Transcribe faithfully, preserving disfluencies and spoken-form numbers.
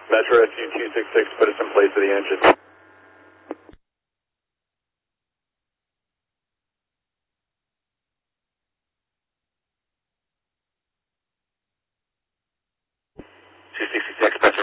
Metro S U two six six, put us in place of the engine. two sixty-six, press